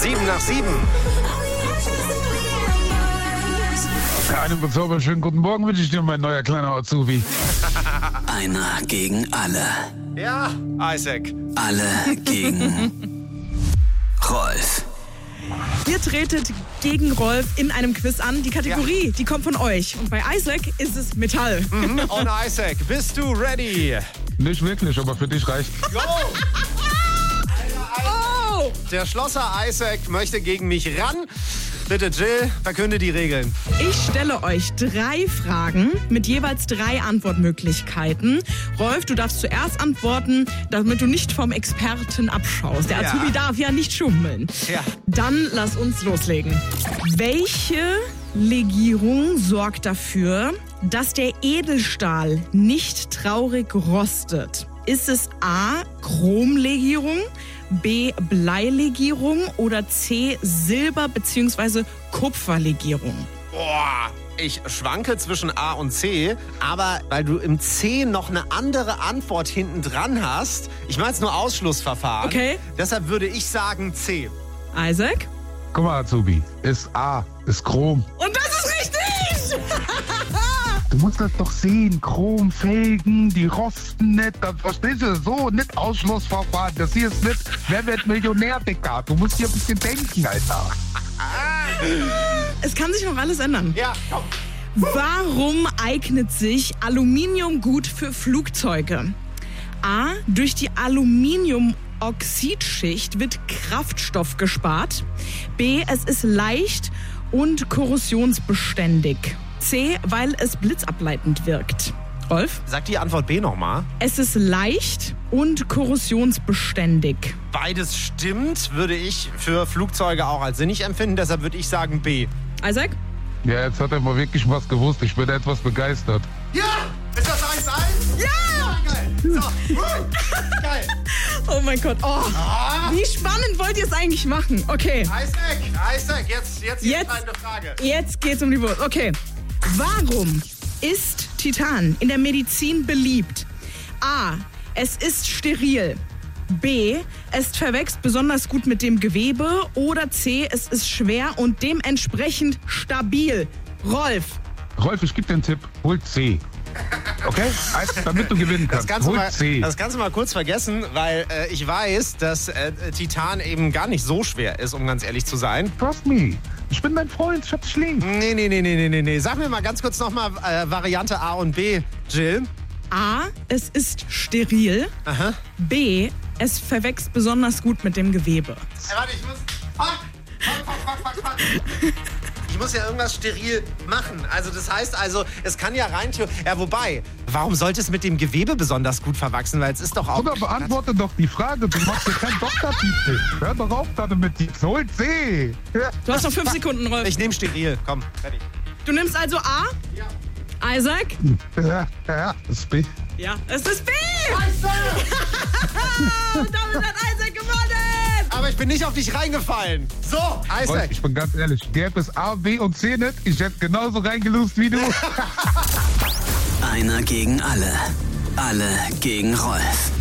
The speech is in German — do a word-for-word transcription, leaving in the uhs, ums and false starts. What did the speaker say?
Sieben nach sieben. Einen bezaubernden guten Morgen wünsche ich dir, mein neuer kleiner Azubi. Einer gegen alle. Ja, Isaac. Alle gegen Rolf. Ihr tretet gegen Rolf in einem Quiz an. Die Kategorie, Ja. die kommt von euch. Und bei Isaac ist es Metall. Mhm. Und Isaac, bist du ready? Nicht wirklich, aber für dich reicht. Go! Oh! Der Schlosser Isaac möchte gegen mich ran. Bitte, Jill, verkünde die Regeln. Ich stelle euch drei Fragen mit jeweils drei Antwortmöglichkeiten. Rolf, du darfst zuerst antworten, damit du nicht vom Experten abschaust. Der Ja. Azubi darf ja nicht schummeln. Ja. Dann lass uns loslegen. Welche Legierung sorgt dafür, dass der Edelstahl nicht traurig rostet? Ist es A. Chromlegierung, B. Bleilegierung oder C. Silber- bzw. Kupferlegierung? Boah, ich schwanke zwischen A und C, aber weil du im C noch eine andere Antwort hinten dran hast, ich meine jetzt nur Ausschlussverfahren, Okay. deshalb würde ich sagen C. Isaac? Guck mal, Azubi, ist A, ist Chrom. Und das ist richtig! Du musst das doch sehen, Chrom, Felgen, die rosten nicht, das verstehst du, so, nicht Ausschlussverfahren, das hier ist nicht, wer wird Millionär, Dicker, du musst hier ein bisschen denken, Alter. Es kann sich noch alles ändern. Ja, komm. Warum eignet sich Aluminium gut für Flugzeuge? A. Durch die Aluminiumoxidschicht wird Kraftstoff gespart. B. Es ist leicht und korrosionsbeständig. C. Weil es blitzableitend wirkt. Rolf? Sag die Antwort B nochmal. Es ist leicht und korrosionsbeständig. Beides stimmt, würde ich für Flugzeuge auch als sinnig empfinden, deshalb würde ich sagen B. Isaac? Ja, jetzt hat er mal wirklich was gewusst, ich bin etwas begeistert. Ja! Ist das eins eins? Ja! Geil! So, woo. Geil! Oh mein Gott. Oh. Ah. Wie spannend wollt ihr es eigentlich machen? Okay. Isaac, Isaac, jetzt, jetzt die Jetzt. entscheidende Frage. Jetzt geht's um die Wurst. Okay. Warum ist Titan in der Medizin beliebt? A. Es ist steril. B. Es verwächst besonders gut mit dem Gewebe. Oder C. Es ist schwer und dementsprechend stabil. Rolf. Rolf, ich gebe dir einen Tipp, hol C. Okay? Also, damit du gewinnen Das kannst, kannst, du hol mal, C. das kannst du mal kurz vergessen, weil äh, ich weiß, dass äh, Titan eben gar nicht so schwer ist, um ganz ehrlich zu sein. Trust me, ich bin dein Freund, ich hab dich lieb. Nee, nee, nee, nee, nee, nee, nee. Sag mir mal ganz kurz nochmal äh, Variante A und B, Jill. A. Es ist steril. Aha. B. Es verwächst besonders gut mit dem Gewebe. Hey, warte, ich muss... Fuck! Fuck, fuck, fuck, fuck, fuck. Ich muss ja irgendwas steril machen. Also das heißt also, es kann ja rein... Ja, wobei, warum sollte es mit dem Gewebe besonders gut verwachsen? Weil es ist doch auch... Oder beantworte doch die Frage, du machst hier keinen Doktortitel. Hör doch auf damit, die hol C. Ja. Du hast noch fünf Sekunden, Rolf. Ich nehme steril. Komm, fertig. Du nimmst also A? Ja. Isaac? Ja, ja, das ist B. Ja, es ist B! Scheiße! Und damit hat Isaac gewonnen! Aber ich bin nicht auf dich reingefallen. So, Rolf, Isaac. ich bin ganz ehrlich, gäbe es A, B und C nicht, ich hätte genauso reingelust wie du. Einer gegen alle. Alle gegen Rolf.